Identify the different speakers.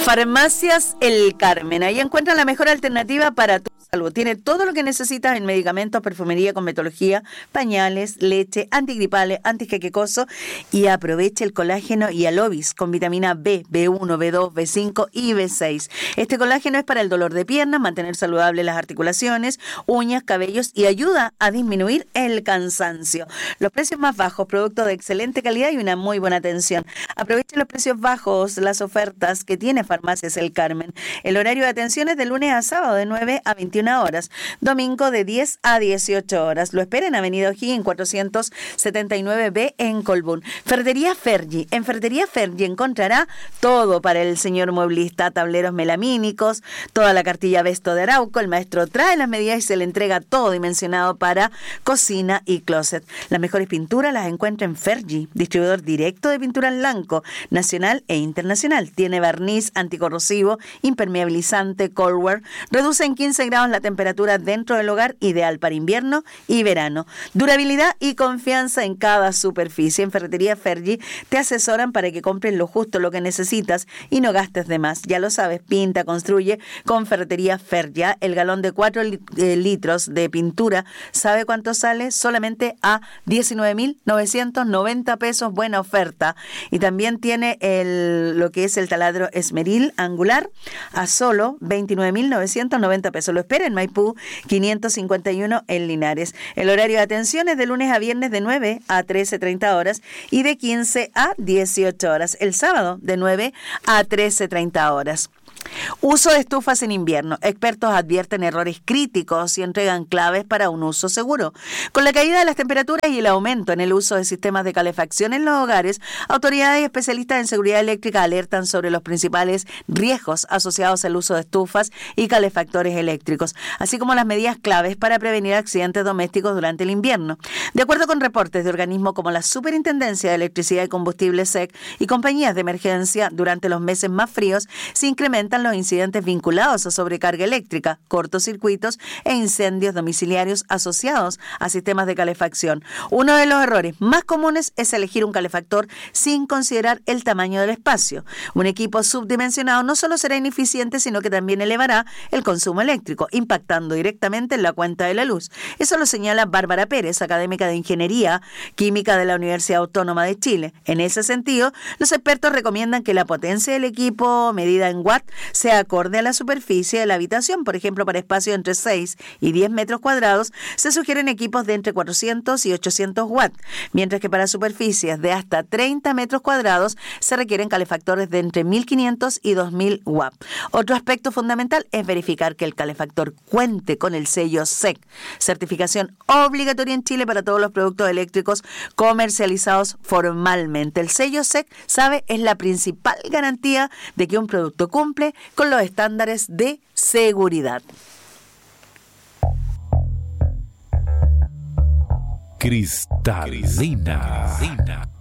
Speaker 1: Farmacias El Carmen. Ahí encuentran la mejor alternativa para tu salud. Tiene todo lo que necesitas en medicamentos, perfumería, cosmetología, pañales, leche, antigripales, antijaquecoso, y aprovecha el colágeno y Alovis con vitamina B, B1, B2, B5 y B6. Este colágeno es para el dolor de piernas, mantener saludables las articulaciones, uñas, cabellos y ayuda a disminuir el cansancio. Los precios más bajos, productos de excelente calidad y una muy buena atención. Aprovecha los precios bajos, las ofertas que tiene Farmacias El Carmen. El horario de atención es de lunes a sábado de 9 a 21 horas, domingo de 10 a 18 horas. Lo espera en Avenida O'Higgins 479B en Colbún. Ferretería Fergie. En Ferretería Fergie encontrará todo para el señor mueblista, tableros melamínicos, toda la cartilla Vesto de Arauco. El maestro trae las medidas y se le entrega todo dimensionado para cocina y closet. Las mejores pinturas las encuentra en Fergie, distribuidor directo de pinturas blanco, nacional e internacional. Tiene barniz anticorrosivo, impermeabilizante, coldwear. Reduce en 15 grados la temperatura dentro del hogar, ideal para invierno y verano. Durabilidad y confianza en cada superficie. En Ferretería Fergie te asesoran para que compres lo justo, lo que necesitas y no gastes de más. Ya lo sabes, pinta, construye con Ferretería Fergie. El galón de 4 litros de pintura, ¿sabe cuánto sale? Solamente a 19.990 pesos. Buena oferta. Y también tiene lo que es el taladro esmeril angular a solo 29.990 pesos. Lo espera en Maipú 551 en Linares. El horario de atención es de lunes a viernes de 9 a 13:30 horas y de 15 a 18 horas. El sábado de 9 a 13:30 horas. Uso de estufas en invierno. Expertos advierten errores críticos y entregan claves para un uso seguro. Con la caída de las temperaturas y el aumento en el uso de sistemas de calefacción en los hogares, autoridades y especialistas en seguridad eléctrica alertan sobre los principales riesgos asociados al uso de estufas y calefactores eléctricos, así como las medidas claves para prevenir accidentes domésticos durante el invierno. De acuerdo con reportes de organismos como la Superintendencia de Electricidad y Combustible SEC y compañías de emergencia, durante los meses más fríos se incrementan los incidentes vinculados a sobrecarga eléctrica, cortocircuitos e incendios domiciliarios asociados a sistemas de calefacción. Uno de los errores más comunes es elegir un calefactor sin considerar el tamaño del espacio. Un equipo subdimensionado no solo será ineficiente, sino que también elevará el consumo eléctrico, impactando directamente en la cuenta de la luz. Eso lo señala Bárbara Pérez, académica de Ingeniería Química de la Universidad Autónoma de Chile. En ese sentido, los expertos recomiendan que la potencia del equipo, medida en watts, sea acorde a la superficie de la habitación. Por ejemplo, para espacios entre 6 y 10 metros cuadrados se sugieren equipos de entre 400 y 800 watts, mientras que para superficies de hasta 30 metros cuadrados se requieren calefactores de entre 1.500 y 2.000 watts. Otro aspecto fundamental es verificar que el calefactor cuente con el sello SEC, certificación obligatoria en Chile para todos los productos eléctricos comercializados formalmente. El sello SEC, sabe, es la principal garantía de que un producto cumple con los estándares de seguridad.
Speaker 2: Cristalina.